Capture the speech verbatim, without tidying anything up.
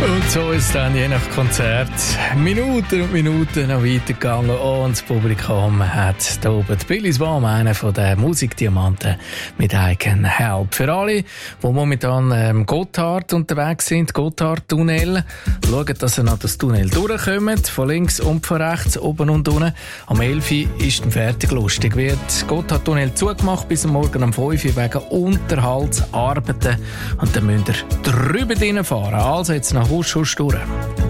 Und so ist dann je nach Konzert Minuten und Minuten noch weitergegangen und das Publikum hat da oben Billy Swan, einer von den Musikdiamanten, mit I Can Help. Für alle, die momentan im Gotthard unterwegs sind, Gotthard-Tunnel, schauen, dass sie noch das Tunnel durchkommen, von links und von rechts, oben und unten. Am elf Uhr ist dann fertig lustig. Wird Gotthard-Tunnel zugemacht bis am Morgen um fünf Uhr wegen Unterhaltsarbeiten und dann müsst ihr drüber fahren. Also jetzt nach Husch, Husch durch.